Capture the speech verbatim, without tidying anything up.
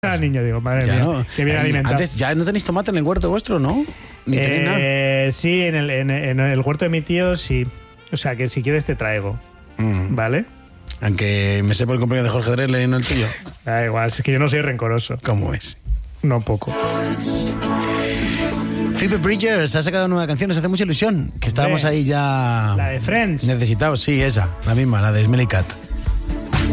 para el niño, digo, madre Ya mía, no. que bien Eh, alimentado. Antes ya no tenéis tomate en el huerto vuestro, ¿no? Ni tenéis nada. Eh, sí, en el, en, en el huerto de mi tío sí. O sea, que si quieres te traigo. Mm. ¿Vale? Aunque me sé por el cumpleaños de Jorge Drexler y no el tuyo. Da igual, es que yo no soy rencoroso. ¿Cómo es? No poco. Phoebe Bridgers ha sacado nueva canción, nos hace mucha ilusión. Que estábamos Hombre, ahí ya... La de Friends. necesitados, sí, esa, la misma, la de Smelly Cat.